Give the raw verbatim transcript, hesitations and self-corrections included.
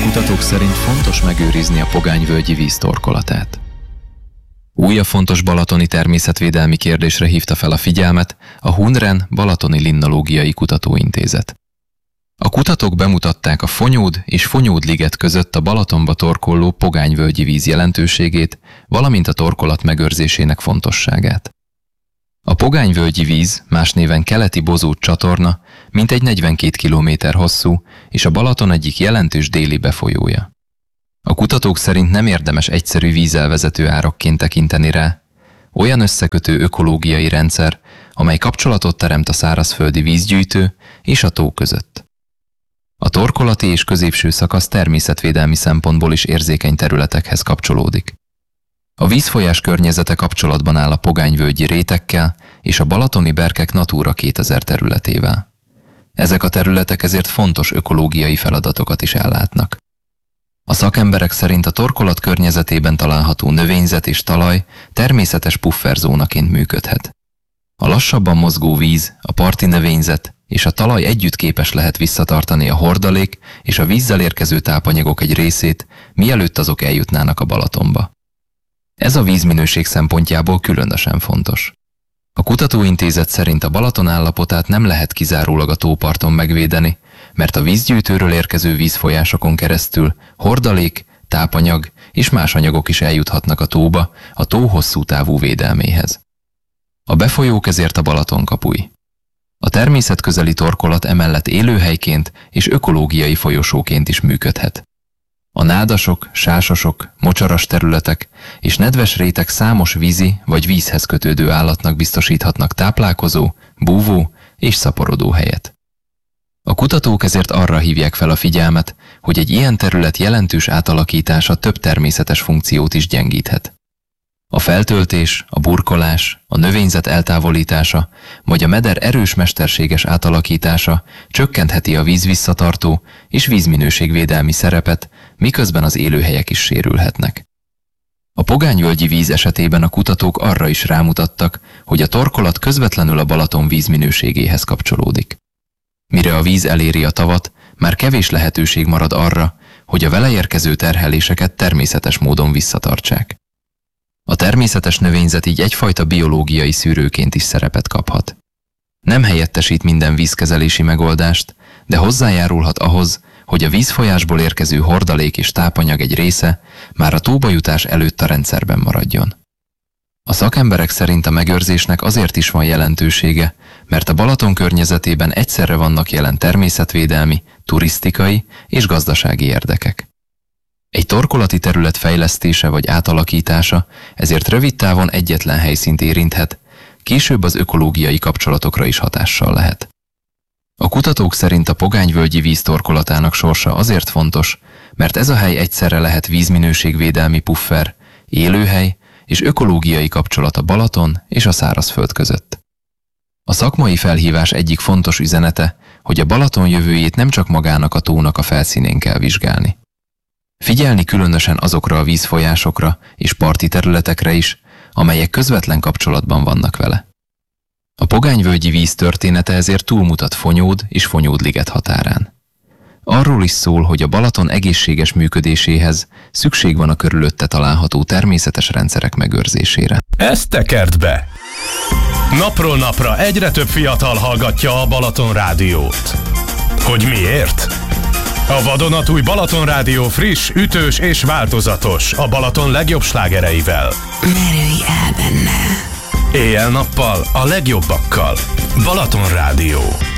kutatók szerint fontos megőrizni a pogányvölgyi víz torkolatát. Újabb fontos balatoni természetvédelmi kérdésre hívta fel a figyelmet a Hunren Balatoni Limnológiai Kutatóintézet. A kutatók bemutatták a Fonyód és Fonyód-liget között a Balatonba torkolló pogányvölgyi víz jelentőségét, valamint a torkolat megőrzésének fontosságát. A pogányvölgyi víz, más néven Keleti Bozót csatorna, mintegy negyvenkét kilométer hosszú, és a Balaton egyik jelentős déli befolyója. A kutatók szerint nem érdemes egyszerű vízelvezető árokként tekinteni rá. Olyan összekötő ökológiai rendszer, amely kapcsolatot teremt a szárazföldi vízgyűjtő és a tó között. A torkolati és középső szakasz természetvédelmi szempontból is érzékeny területekhez kapcsolódik. A vízfolyás környezete kapcsolatban áll a pogányvölgyi rétekkel és a balatoni berkek Natura kétezer területével. Ezek a területek ezért fontos ökológiai feladatokat is ellátnak. A szakemberek szerint a torkolat környezetében található növényzet és talaj természetes pufferzónaként működhet. A lassabban mozgó víz, a parti növényzet és a talaj együtt képes lehet visszatartani a hordalék és a vízzel érkező tápanyagok egy részét, mielőtt azok eljutnának a Balatonba. Ez a vízminőség szempontjából különösen fontos. A kutatóintézet szerint a Balaton állapotát nem lehet kizárólag a tóparton megvédeni, mert a vízgyűjtőről érkező vízfolyásokon keresztül hordalék, tápanyag és más anyagok is eljuthatnak a tóba a tó hosszú távú védelméhez. A befolyók ezért a Balaton kapuj. A természetközeli torkolat emellett élőhelyként és ökológiai folyosóként is működhet. A nádasok, sásosok, mocsaras területek és nedves rétek számos vízi vagy vízhez kötődő állatnak biztosíthatnak táplálkozó, búvó és szaporodó helyet. A kutatók ezért arra hívják fel a figyelmet, hogy egy ilyen terület jelentős átalakítása több természetes funkciót is gyengíthet. A feltöltés, a burkolás, a növényzet eltávolítása, vagy a meder erős mesterséges átalakítása csökkentheti a víz visszatartó és vízminőségvédelmi szerepet, miközben az élőhelyek is sérülhetnek. A pogányvölgyi víz esetében a kutatók arra is rámutattak, hogy a torkolat közvetlenül a Balaton vízminőségéhez kapcsolódik. Mire a víz eléri a tavat, már kevés lehetőség marad arra, hogy a vele érkező terheléseket természetes módon visszatartsák. A természetes növényzet így egyfajta biológiai szűrőként is szerepet kaphat. Nem helyettesít minden vízkezelési megoldást, de hozzájárulhat ahhoz, hogy a vízfolyásból érkező hordalék és tápanyag egy része már a tóba jutás előtt a rendszerben maradjon. A szakemberek szerint a megőrzésnek azért is van jelentősége, mert a Balaton környezetében egyszerre vannak jelen természetvédelmi, turisztikai és gazdasági érdekek. Egy torkolati terület fejlesztése vagy átalakítása ezért rövid távon egyetlen helyszínt érinthet, később az ökológiai kapcsolatokra is hatással lehet. A kutatók szerint a pogányvölgyi víz torkolatának sorsa azért fontos, mert ez a hely egyszerre lehet vízminőségvédelmi puffer, élőhely és ökológiai kapcsolat a Balaton és a szárazföld között. A szakmai felhívás egyik fontos üzenete, hogy a Balaton jövőjét nem csak magának a tónak a felszínén kell vizsgálni. Figyelni különösen azokra a vízfolyásokra és parti területekre is, amelyek közvetlen kapcsolatban vannak vele. A pogányvölgyi víz története ezért túlmutat Fonyód és Fonyód-liget határán. Arról is szól, hogy a Balaton egészséges működéséhez szükség van a körülötte található természetes rendszerek megőrzésére. Ezt tekerd be! Napról napra egyre több fiatal hallgatja a Balaton Rádiót. Hogy miért? A vadonatúj Balaton Rádió friss, ütős és változatos, a Balaton legjobb slágereivel. Merülj el benne! Éjjel-nappal a legjobbakkal. Balaton Rádió.